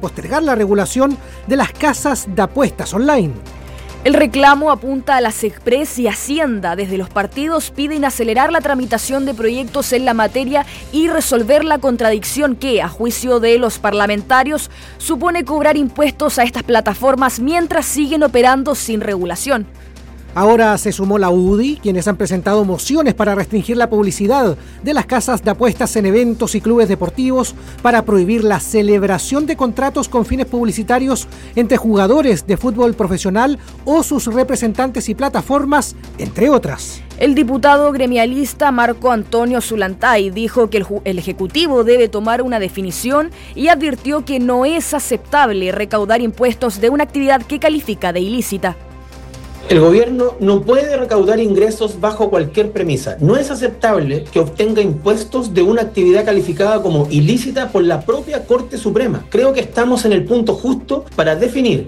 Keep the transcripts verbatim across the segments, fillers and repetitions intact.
postergar la regulación de las casas de apuestas online. El reclamo apunta a la SECPRES y Hacienda. Desde los partidos piden acelerar la tramitación de proyectos en la materia y resolver la contradicción que, a juicio de los parlamentarios, supone cobrar impuestos a estas plataformas mientras siguen operando sin regulación. Ahora se sumó la U D I, quienes han presentado mociones para restringir la publicidad de las casas de apuestas en eventos y clubes deportivos, para prohibir la celebración de contratos con fines publicitarios entre jugadores de fútbol profesional o sus representantes y plataformas, entre otras. El diputado gremialista Marco Antonio Zulantay dijo que el, el Ejecutivo debe tomar una definición y advirtió que no es aceptable recaudar impuestos de una actividad que califica de ilícita. El gobierno no puede recaudar ingresos bajo cualquier premisa. No es aceptable que obtenga impuestos de una actividad calificada como ilícita por la propia Corte Suprema. Creo que estamos en el punto justo para definir.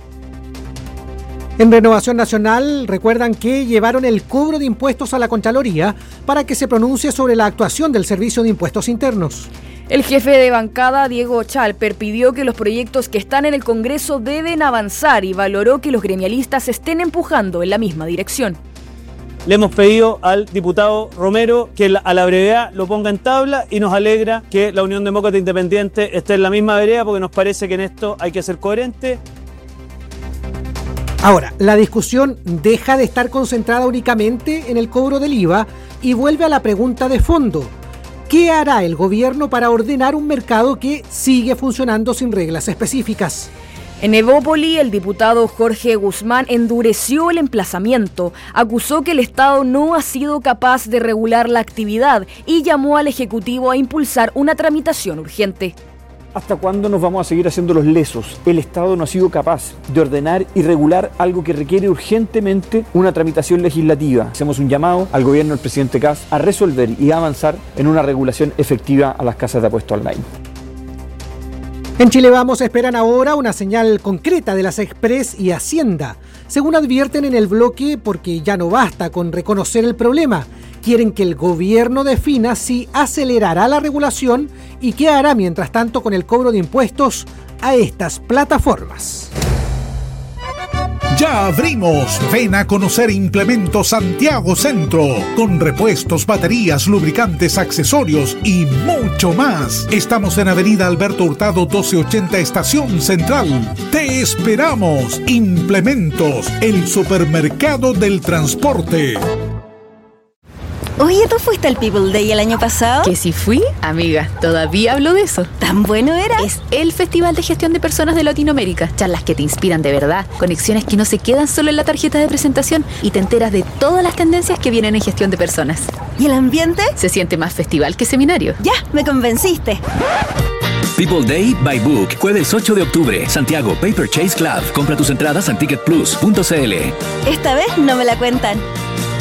En Renovación Nacional recuerdan que llevaron el cobro de impuestos a la Contraloría para que se pronuncie sobre la actuación del Servicio de Impuestos Internos. El jefe de bancada, Diego Chalper, pidió que los proyectos que están en el Congreso deben avanzar y valoró que los gremialistas estén empujando en la misma dirección. Le hemos pedido al diputado Romero que a la brevedad lo ponga en tabla y nos alegra que la Unión Demócrata Independiente esté en la misma vereda porque nos parece que en esto hay que ser coherente. Ahora, la discusión deja de estar concentrada únicamente en el cobro del I V A y vuelve a la pregunta de fondo. ¿Qué hará el gobierno para ordenar un mercado que sigue funcionando sin reglas específicas? En Evópoli, el diputado Jorge Guzmán endureció el emplazamiento, acusó que el Estado no ha sido capaz de regular la actividad y llamó al Ejecutivo a impulsar una tramitación urgente. ¿Hasta cuándo nos vamos a seguir haciendo los lesos? El Estado no ha sido capaz de ordenar y regular algo que requiere urgentemente una tramitación legislativa. Hacemos un llamado al gobierno del presidente Kast a resolver y a avanzar en una regulación efectiva a las casas de apuestas online. En Chile Vamos esperan ahora una señal concreta de la SECPRES y Hacienda. Según advierten en el bloque, porque ya no basta con reconocer el problema, quieren que el gobierno defina si acelerará la regulación y qué hará mientras tanto con el cobro de impuestos a estas plataformas. Ya abrimos. Ven a conocer Implementos Santiago Centro, con repuestos, baterías, lubricantes, accesorios y mucho más. Estamos en Avenida Alberto Hurtado doce ochenta, Estación Central. Te esperamos. Implementos, el supermercado del transporte. Oye, ¿tú fuiste al People Day el año pasado? ¿Que si fui? Amiga, todavía hablo de eso. ¿Tan bueno era? Es el Festival de Gestión de Personas de Latinoamérica. Charlas que te inspiran de verdad, conexiones que no se quedan solo en la tarjeta de presentación y te enteras de todas las tendencias que vienen en gestión de personas. ¿Y el ambiente? Se siente más festival que seminario. Ya, me convenciste. People Day by Book, jueves ocho de octubre, Santiago Paper Chase Club. Compra tus entradas en ticket plus punto c l. Esta vez no me la cuentan.